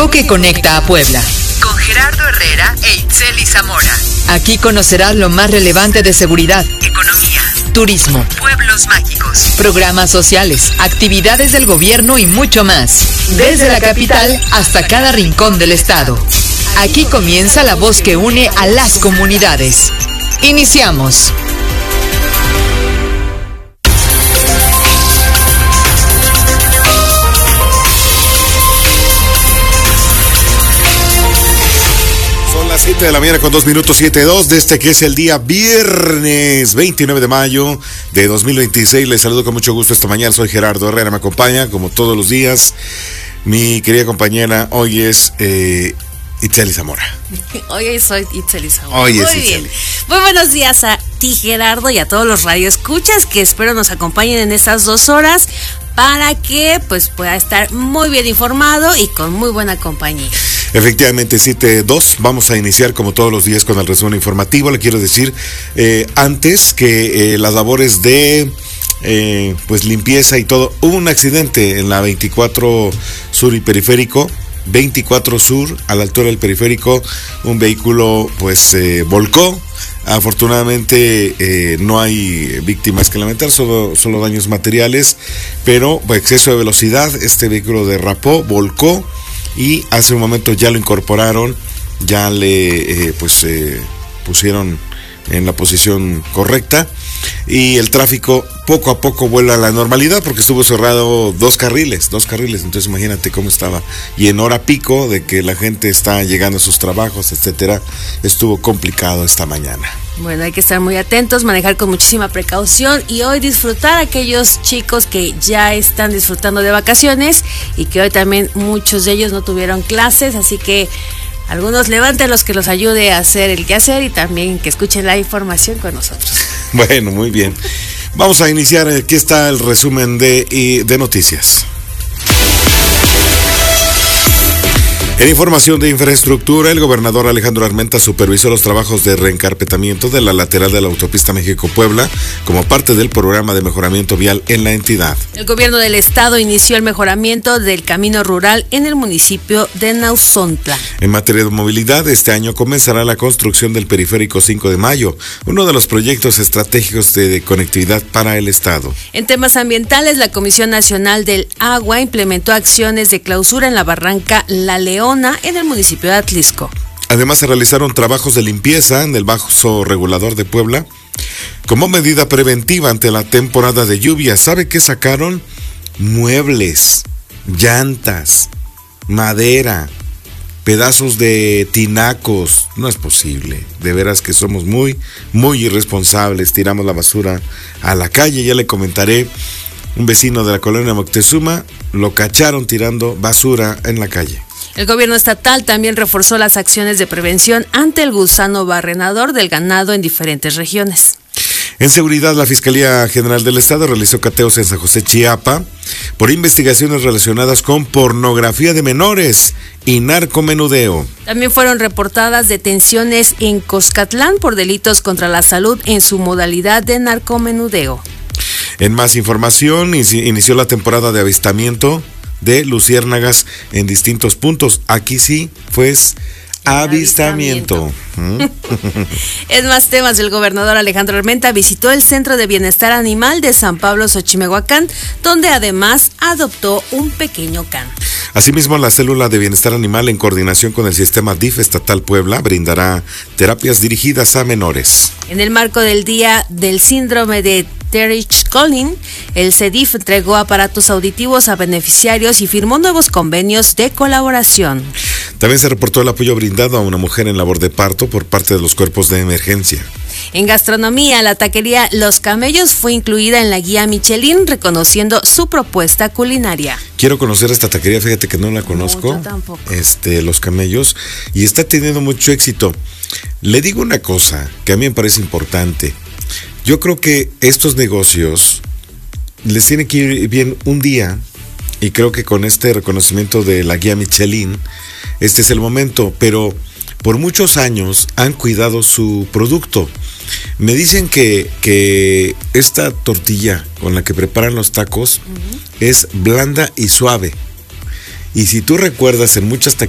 informativo que conecta a Puebla. Con Gerardo Herrera e Itzeli Zamora. Aquí conocerás lo más relevante de seguridad, economía, turismo, pueblos mágicos, programas sociales, actividades del gobierno y mucho más. Desde la capital hasta cada rincón del estado. Aquí comienza la voz que une a las comunidades. Iniciamos. Son las 7 de la mañana con 2 minutos, 7:02, de este que es el día viernes 29 de mayo de 2026. Les saludo con mucho gusto esta mañana. Soy Gerardo Herrera, me acompaña como todos los días mi querida compañera. Hoy es Itzeli Zamora. Hoy soy Itzeli Zamora. Muy bien. Muy buenos días a ti, Gerardo, y a todos los radioescuchas que espero nos acompañen en estas 2 horas para que pues pueda estar muy bien informado y con muy buena compañía. Efectivamente, 7:02, vamos a iniciar como todos los días con el resumen informativo. Le quiero decir antes que las labores de pues limpieza y todo, hubo un accidente en la 24 Sur y Periférico. 24 Sur, a la altura del periférico, un vehículo pues volcó. Afortunadamente no hay víctimas que lamentar, solo daños materiales, pero por exceso de velocidad este vehículo derrapó, volcó y hace un momento ya lo incorporaron, ya le pusieron en la posición correcta y el tráfico poco a poco vuelve a la normalidad porque estuvo cerrado dos carriles, entonces imagínate cómo estaba, y en hora pico de que la gente está llegando a sus trabajos, etcétera, estuvo complicado esta mañana. Bueno, hay que estar muy atentos, manejar con muchísima precaución y hoy disfrutar a aquellos chicos que ya están disfrutando de vacaciones y que hoy también muchos de ellos no tuvieron clases, así que algunos levanten los que los ayude a hacer el quehacer y también que escuchen la información con nosotros. Bueno, muy bien. Vamos a iniciar. Aquí está el resumen de noticias. En información de infraestructura, el gobernador Alejandro Armenta supervisó los trabajos de reencarpetamiento de la lateral de la autopista México-Puebla como parte del programa de mejoramiento vial en la entidad. El gobierno del estado inició el mejoramiento del camino rural en el municipio de Nauzontla. En materia de movilidad, este año comenzará la construcción del periférico 5 de Mayo, uno de los proyectos estratégicos de conectividad para el estado. En temas ambientales, la Comisión Nacional del Agua implementó acciones de clausura en la barranca La Leona en el municipio de Atlisco. Además, se realizaron trabajos de limpieza en el Vaso Regulador de Puebla como medida preventiva ante la temporada de lluvia. ¿Sabe qué sacaron? Muebles, llantas, madera, pedazos de tinacos. No es posible. De veras que somos muy, muy irresponsables. Tiramos la basura a la calle. Ya le comentaré, un vecino de la colonia Moctezuma lo cacharon tirando basura en la calle. El gobierno estatal también reforzó las acciones de prevención ante el gusano barrenador del ganado en diferentes regiones. En seguridad, la Fiscalía General del Estado realizó cateos en San José, Chiapa, por investigaciones relacionadas con pornografía de menores y narcomenudeo. También fueron reportadas detenciones en Coscatlán por delitos contra la salud en su modalidad de narcomenudeo. En más información, inició la temporada de avistamiento de luciérnagas en distintos puntos. Aquí sí, pues, avistamiento. En más temas, el gobernador Alejandro Armenta visitó el Centro de Bienestar Animal de San Pablo, Xochimehuacán, donde además adoptó un pequeño can. Asimismo, la Célula de Bienestar Animal, en coordinación con el Sistema DIF Estatal Puebla, brindará terapias dirigidas a menores. En el marco del Día del Síndrome de Treach-Collin, el CEDIF entregó aparatos auditivos a beneficiarios y firmó nuevos convenios de colaboración. También se reportó el apoyo brindado a una mujer en labor de parto por parte de los cuerpos de emergencia. En gastronomía, la taquería Los Camellos fue incluida en la guía Michelin, reconociendo su propuesta culinaria. Quiero conocer esta taquería, fíjate que no la conozco. No, yo tampoco. Los Camellos, y está teniendo mucho éxito. Le digo una cosa que a mí me parece importante. Yo creo que estos negocios les tiene que ir bien un día, y creo que con este reconocimiento de la guía Michelin, este es el momento, pero por muchos años han cuidado su producto. Me dicen que esta tortilla con la que preparan los tacos es blanda y suave. Y si tú recuerdas, en muchas taquerías